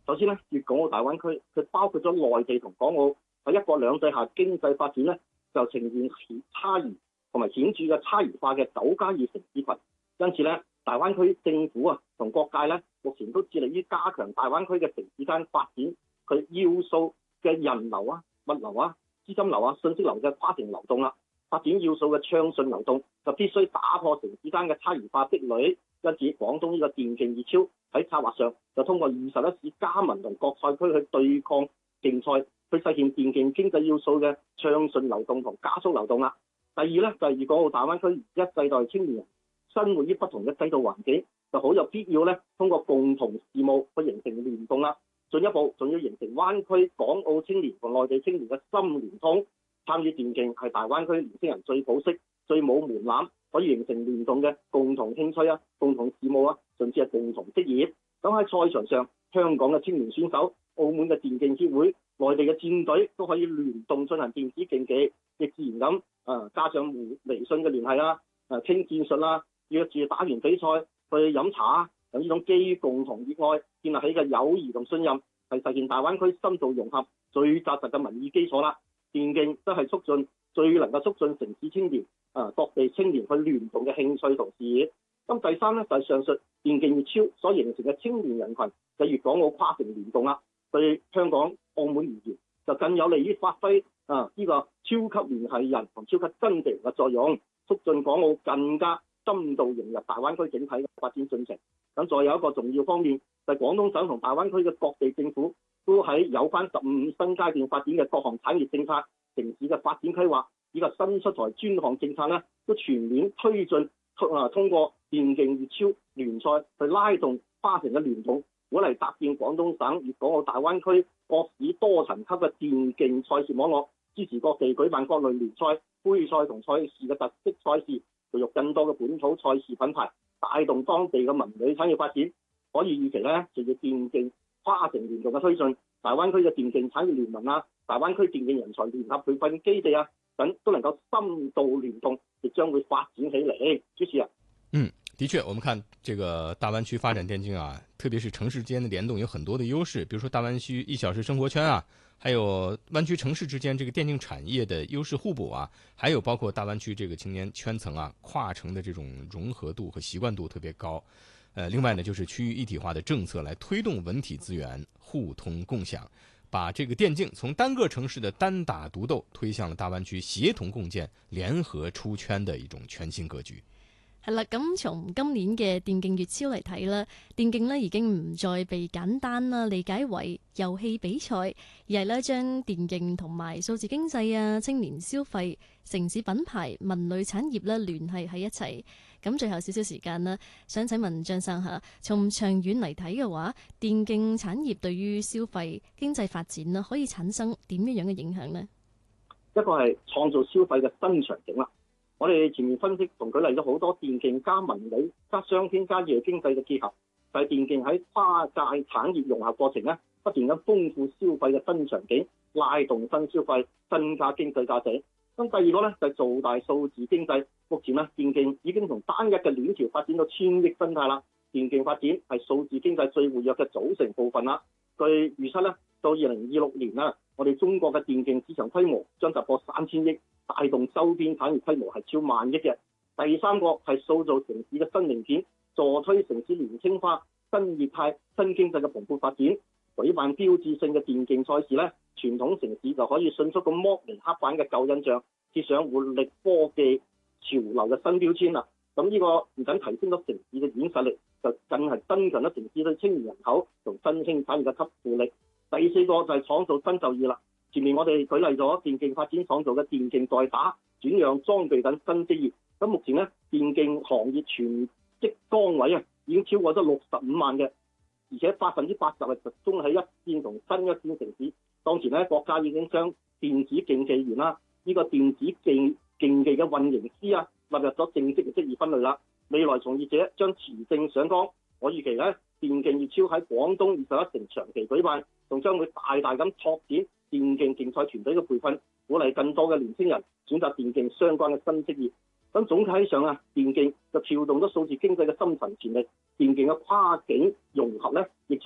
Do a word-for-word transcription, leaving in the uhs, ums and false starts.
首先咧，粵港澳大灣區佢包括咗內地同港澳喺一國兩制下經濟發展咧，就呈現差異同埋顯著嘅差異化嘅九加二城市群。因此咧，大灣區政府啊同各界咧，目前都致力於加強大灣區嘅城市間發展，佢要素嘅人流啊、物流啊、資金流啊、信息流嘅跨境流動啦。發展要素嘅暢順流動就必須打破城市間嘅差異化壁壘。因此，廣東呢個電競熱超喺策劃上就通過二十一市加盟同各賽區去對抗競賽，去實現電競經濟要素嘅暢順流動同加速流動啦。第二咧就係粵港澳大灣區一世代青年人生活於不同嘅制度環境，就好有必要咧通過共同事務去形成聯動啦。進一步仲要形成灣區港澳青年同內地青年嘅心聯通。參與電競係大灣區年輕人最保適、最冇門檻，可以形成聯動嘅共同興趣啊、共同事務啊，甚至係共同職業。咁喺賽場上，香港嘅青年選手、澳門嘅電競協會、內地嘅戰隊都可以聯動進行電子競技，亦自然咁啊加上互微信嘅聯繫啦，啊傾戰術啦，約住打完比賽去飲茶啊，咁呢種基於共同熱愛建立起嘅友誼同信任，係實現大灣區深度融合最紮實嘅民意基礎啦。電競都係促進最能夠促進城市青年啊各地青年去聯動嘅興趣同事業。咁第三咧就係、是、上述電競熱超所形成嘅青年人群嘅粵港澳跨城聯動啦。對香港、澳門而言，就更有利於發揮啊呢、這個超級聯繫人同超級真地人嘅作用，促進港澳更加深度融入大灣區整體嘅發展進程。咁再有一個重要方面，就係、是、廣東省同大灣區嘅各地政府都喺有關十五五新階段發展嘅各項產業政策、城市嘅發展規劃以及新出台專項政策咧，都全面推進啊通過電競熱超聯賽去拉動跨城嘅聯動，鼓勵搭建廣東省粵港澳大灣區各市多層級嘅電競賽事網絡，支持各地舉辦各類聯賽、杯賽同賽事嘅特色賽事，培育更多嘅本土賽事品牌，帶動當地嘅文旅產業發展。可以預期咧，隨住電競跨城聯動嘅推進，大灣區嘅電競產業聯盟啊、大灣區電競人才聯合培訓基地啊等，都能夠深度聯動，亦將會發展起嚟。主持人， 嗯，的確，我們看這個大灣區發展電競啊，特別是城市之間的聯動有很多的優勢，比如說大灣區一小時生活圈啊，還有灣區城市之間這個電競產業的優勢互補啊，還有包括大灣區這個青年圈層啊，跨城的這種融合度和習慣度特別高。呃，另外呢，就是區域一體化的政策來推動文體資源互通共享，把這個電競從單個城市的單打獨鬥推向了大灣區協同共建、聯合出圈的一種全新格局。 係啦，咁從今年嘅電競熱超嚟睇啦，電競呢已經唔再被簡單啦理解為遊戲比賽，而係咧將電競同埋數字經濟啊、青年消費、城市品牌、文旅產業咧聯繫喺一齊。咁最後少少時間啦，想請問張生嚇，從長遠嚟睇嘅話，電競產業對於消費經濟發展啦，可以產生點樣樣嘅影響呢？ 一個係創造消費嘅新場景啦。我哋前面分析同舉例咗好多電競加文旅加商圈加夜經濟嘅結合，就係、是、電競喺跨界產業融合過程咧，不斷咁豐富消費嘅新場景，拉動新消費，增加經濟價值。咁第二個咧就係、是、做大數字經濟。目前咧電競已經從單一嘅鏈條發展到千億生態啦。電競發展係數字經濟最活躍嘅組成部分啦。據預測咧，到二零二六年啦，我哋中國嘅電競市場規模將突破三千億，帶動周邊產業規模係超萬億嘅。第三個係塑造城市嘅新零件，助推城市年輕化、新業態、新經濟嘅蓬勃發展。舉辦標誌性嘅電競賽事咧，傳統城市就可以迅速咁剝離刻板嘅舊印象，貼上活力科技潮流嘅新標籤啦。咁呢個唔僅提升咗城市嘅軟實力，就更係增強咗城市對青年人口同新興產業嘅吸附力。第四個就係創造新就業啦。前面我哋舉例咗電競發展創造嘅電競代打、轉讓裝備等新職業。咁目前咧，電競行業全職崗位啊已經超過咗六十五萬嘅，而且百分之八十係集中喺一線同新一線城市。當前咧，國家已經將電子競技員啦，呢、這個電子競競技嘅運營師啊，納入咗正式嘅職業分類啦。未來從業者將持證上崗。我預期咧，電競熱超喺廣東二十一城長期舉辦，仲將會大大咁拓展電競競賽團隊嘅培訓，鼓勵更多嘅年輕人選擇電競相關嘅新職業。咁總體上啊，電競就撬動咗數字經濟嘅深層潛力，電競嘅跨境融合咧，亦